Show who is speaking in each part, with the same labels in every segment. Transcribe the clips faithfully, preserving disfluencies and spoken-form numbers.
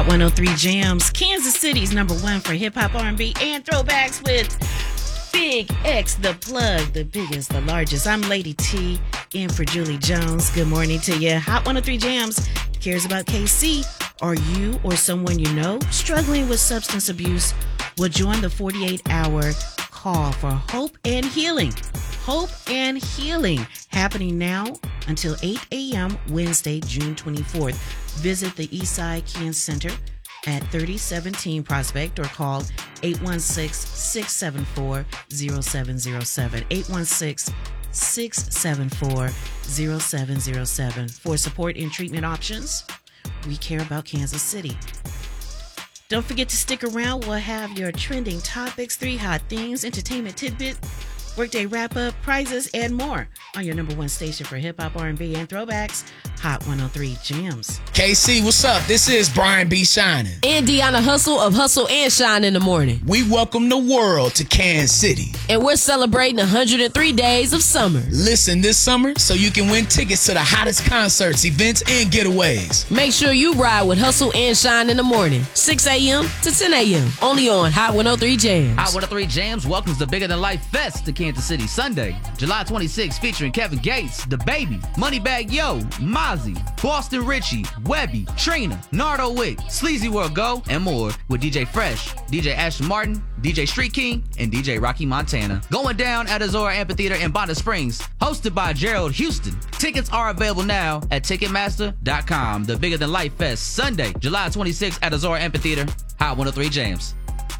Speaker 1: one oh three Jams, Kansas City's number one for hip-hop, R and B, and throwbacks with Big X, the plug, the biggest, the largest. I'm Lady T, in for Julie Jones. Good morning to you. Hot one oh three Jams cares about K C. Are you or someone you know struggling with substance abuse? Well, join the forty-eight hour call for hope and healing. Hope and Healing, happening now until eight a.m. Wednesday, June twenty-fourth. Visit the Eastside Ken Center at thirty seventeen Prospect or call eight one six, six seven four, zero seven zero seven, eight one six, six seven four, zero seven zero seven. For support and treatment options, we care about Kansas City. Don't forget to stick around. We'll have your trending topics, three hot things, entertainment tidbit, workday wrap-up, prizes, and more on your number one station for hip-hop, R and B, and throwbacks, Hot one oh three Jams.
Speaker 2: K C, what's up? This is Brian B. Shining.
Speaker 3: And Deanna Hustle of Hustle and Shine in the Morning.
Speaker 2: We welcome the world to Kansas City.
Speaker 3: And we're celebrating one hundred three days of summer.
Speaker 2: Listen this summer so you can win tickets to the hottest concerts, events, and getaways.
Speaker 3: Make sure you ride with Hustle and Shine in the Morning, six a.m. to ten a.m. Only on Hot one oh three Jams.
Speaker 4: Hot one oh three Jams welcomes the Bigger Than Life Fest to Kansas City Sunday, July twenty-sixth, featuring Kevin Gates, The Baby, Moneybag Yo, Mozzie, Boston Richie, Webby, Trina, Nardo Wick, Sleazy World Go, and more with D J Fresh, D J Ashton Martin, D J Street King, and D J Rocky Montana. Going down at Azora Amphitheater in Bonnet Springs, hosted by Gerald Houston. Tickets are available now at Ticketmaster dot com. The Bigger Than Life Fest, Sunday, July twenty-sixth at Azora Amphitheater. Hot one oh three Jams.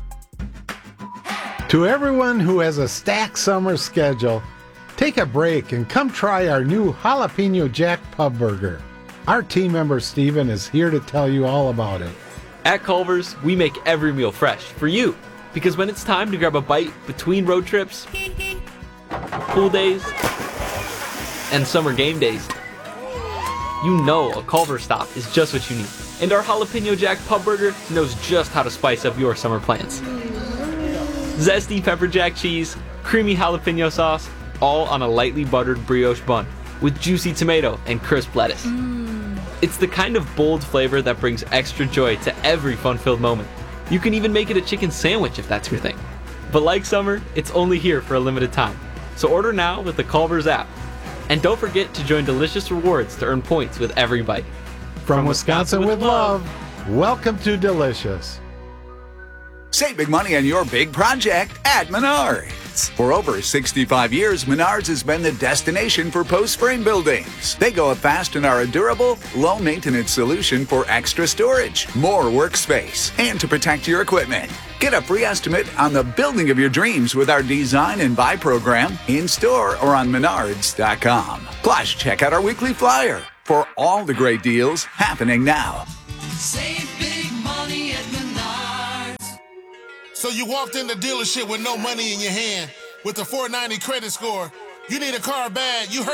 Speaker 5: To everyone who has a stacked summer schedule, take a break and come try our new Jalapeno Jack Pub Burger. Our team member Steven is here to tell you all about it.
Speaker 6: At Culver's, we make every meal fresh for you, because when it's time to grab a bite between road trips, pool days, and summer game days, you know a Culver's stop is just what you need. And our Jalapeno Jack Pub Burger knows just how to spice up your summer plans. Zesty pepper jack cheese, creamy jalapeno sauce, all on a lightly buttered brioche bun with juicy tomato and crisp lettuce. Mm. It's the kind of bold flavor that brings extra joy to every fun-filled moment. You can even make it a chicken sandwich if that's your thing. But like summer, it's only here for a limited time. So order now with the Culver's app. And don't forget to join Delicious Rewards to earn points with every bite.
Speaker 5: From, From Wisconsin, Wisconsin with love, welcome to Delicious.
Speaker 7: Save big money on your big project at Menards. For over sixty-five years, Menards has been the destination for post-frame buildings. They go up fast and are a durable, low-maintenance solution for extra storage, more workspace, and to protect your equipment. Get a free estimate on the building of your dreams with our Design and Buy program in-store or on Menards dot com. Plus, check out our weekly flyer for all the great deals happening now.
Speaker 8: Save big money at Menards.
Speaker 9: So you walked in the dealership with no money in your hand with a four ninety credit score. You need a car bad. You heard